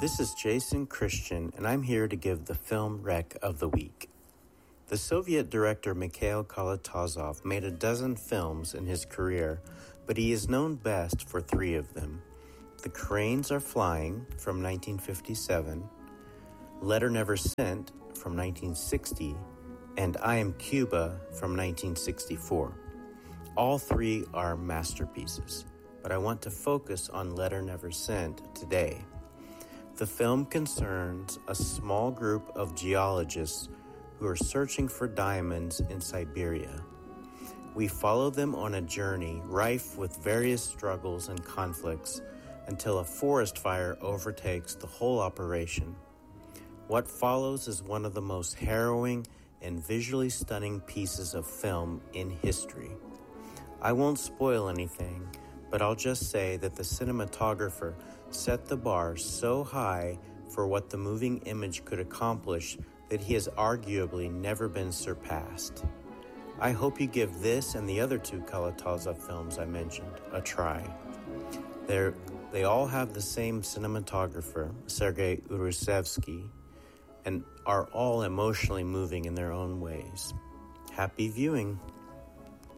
This is Jason Christian, and I'm here to give the film rec of the week. The Soviet director Mikhail Kalatozov made a dozen films in his career, but he is known best for three of them. The Cranes Are Flying from 1957, Letter Never Sent from 1960, and I Am Cuba from 1964. All three are masterpieces, but I want to focus on Letter Never Sent today. The film concerns a small group of geologists who are searching for diamonds in Siberia. We follow them on a journey rife with various struggles and conflicts until a forest fire overtakes the whole operation. What follows is one of the most harrowing and visually stunning pieces of film in history. I won't spoil anything, but I'll just say that the cinematographer set the bar so high for what the moving image could accomplish that he has arguably never been surpassed. I hope you give this and the other two Kalatozov films I mentioned a try. They all have the same cinematographer, Sergei Urusevsky, and are all emotionally moving in their own ways. Happy viewing!